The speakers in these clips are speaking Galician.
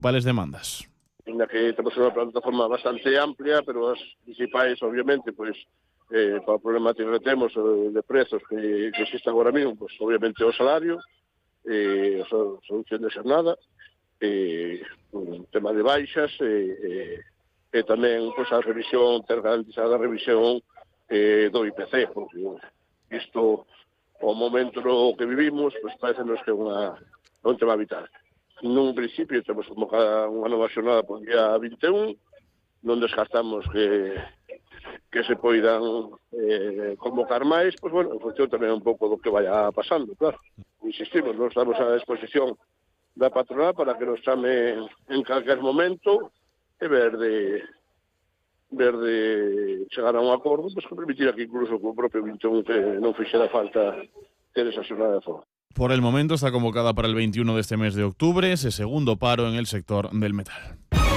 principales demandas. Ainda que temos unha plataforma bastante amplia, pero as principais, obviamente, pois, para a problemática que temos de prezos que existe agora mesmo, pois, obviamente, o salario, a solución de xornada, un tema de baixas, e tamén, pois, a revisión, ter garantizada a revisión do IPC, porque isto, o momento no que vivimos, pois, parecenos que é un tema vital. Nun principio temos convocada unha nova xornada por día 21, non descartamos que se poidan convocar máis, pois, bueno, en función tamén un pouco do que vaya pasando, claro. Insistimos, nos estamos a disposición da patronal para que nos chame en calquer momento e ver de chegar a un acordo, pois, que permitira que incluso co propio 21 que non fixera falta ter esa xornada de forma. Por el momento está convocada para el 21 de este mes de octubre ese segundo paro en el sector del metal.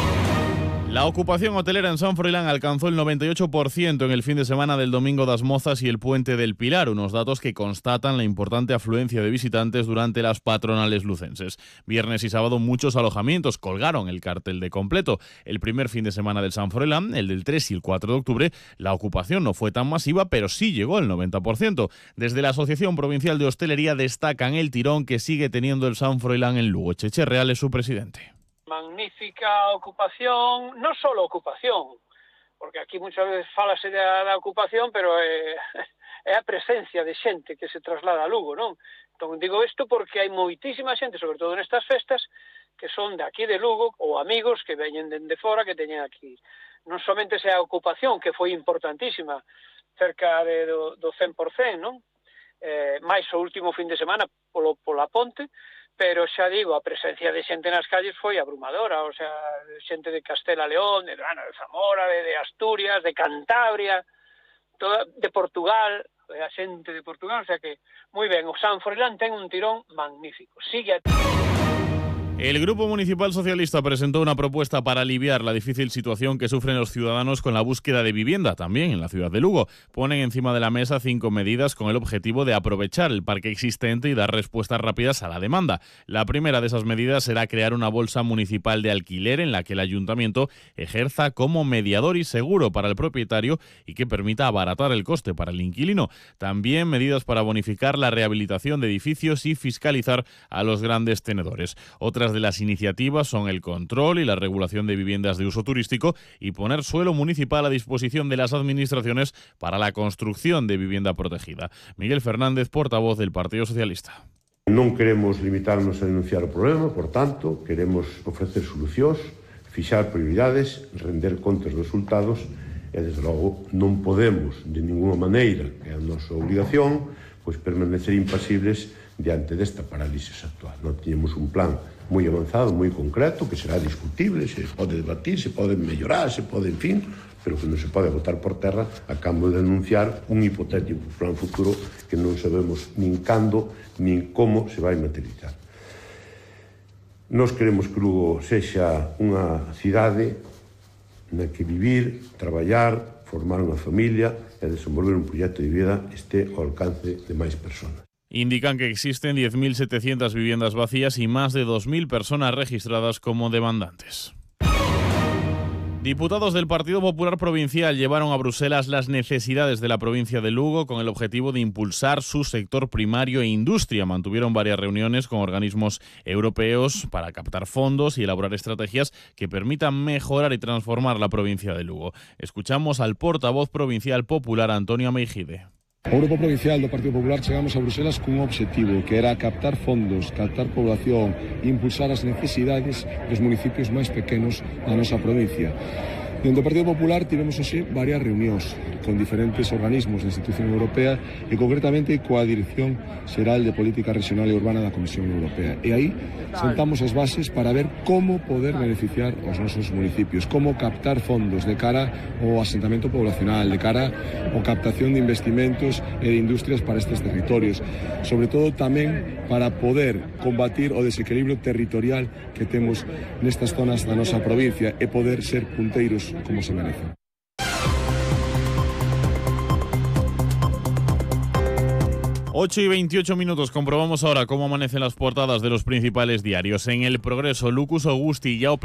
La ocupación hotelera en San Froilán alcanzó el 98% en el fin de semana del Domingo das Mozas y el Puente del Pilar, unos datos que constatan la importante afluencia de visitantes durante las patronales lucenses. Viernes y sábado muchos alojamientos colgaron el cartel de completo. El primer fin de semana del San Froilán, el del 3 y el 4 de octubre, la ocupación no fue tan masiva, pero sí llegó al 90%. Desde la Asociación Provincial de Hostelería destacan el tirón que sigue teniendo el San Froilán en Lugo. Cheche Real es su presidente. Magnífica ocupación, non só ocupación, porque aquí muchas veces falase da ocupación, pero é a presencia de xente que se traslada a Lugo, non? Entón digo isto porque hai moitísima xente, sobre todo nestas festas, que son de aquí de Lugo, ou amigos que veñen dende fora, que teñen aquí. Non somente esa ocupación, que foi importantísima, cerca do 100%, non? Mais o último fin de semana pola ponte, pero xa digo, a presencia de xente nas calles foi abrumadora, o sea, xente de Castela León, de Zamora, de Asturias, de Cantabria, de Portugal, a xente de Portugal, o sea que, moi ben, o San Froilán ten un tirón magnífico, sigue a... El Grupo Municipal Socialista presentó una propuesta para aliviar la difícil situación que sufren los ciudadanos con la búsqueda de vivienda, también en la ciudad de Lugo. Ponen encima de la mesa 5 medidas con el objetivo de aprovechar el parque existente y dar respuestas rápidas a la demanda. La primera de esas medidas será crear una bolsa municipal de alquiler en la que el ayuntamiento ejerza como mediador y seguro para el propietario y que permita abaratar el coste para el inquilino. También medidas para bonificar la rehabilitación de edificios y fiscalizar a los grandes tenedores. Otras de las iniciativas son el control y la regulación de viviendas de uso turístico y poner suelo municipal a disposición de las administraciones para la construcción de vivienda protegida. Miguel Fernández, portavoz del Partido Socialista. Non queremos limitarnos a denunciar o problema, por tanto, queremos ofrecer solucións, fixar prioridades, render contas dos resultados e, desde logo, non podemos, de ninguna maneira, que é a nosa obrigación, pois permanecer impasibles diante desta parálisis actual. Non teñemos un plan moi avanzado, moi concreto, que será discutible, se pode debatir, se pode mellorar, se pode, en fin, pero que non se pode botar por terra a cambio de anunciar un hipotético plan futuro que non sabemos nin cando, nin como se vai materializar. Nós queremos que Lugo sexa unha cidade na que vivir, traballar, formar unha familia e desenvolver un proxecto de vida este ao alcance de máis persoas. Indican que existen 10.700 viviendas vacías y más de 2.000 personas registradas como demandantes. Diputados del Partido Popular Provincial llevaron a Bruselas las necesidades de la provincia de Lugo con el objetivo de impulsar su sector primario e industria. Mantuvieron varias reuniones con organismos europeos para captar fondos y elaborar estrategias que permitan mejorar y transformar la provincia de Lugo. Escuchamos al portavoz provincial popular Antonio Ameijide. O Grupo Provincial do Partido Popular chegamos a Bruselas cun obxectivo que era captar fondos, captar población e impulsar as necesidades dos municipios máis pequenos da nosa provincia. Dentro do Partido Popular tivemos hoxe varias reunións con diferentes organismos da institución europea e concretamente coa Dirección Xeral de Política Regional e Urbana da Comisión Europea. E aí sentamos as bases para ver como poder beneficiar os nosos municipios, como captar fondos de cara ao asentamento poblacional, de cara á captación de investimentos e de industrias para estes territorios, sobre todo tamén para poder combatir o desequilibrio territorial que temos nestas zonas da nosa provincia e poder ser punteiros como se merece. 8:28 minutos, comprobamos ahora cómo amanecen las portadas de los principales diarios. En El Progreso, Lucus Augusti ya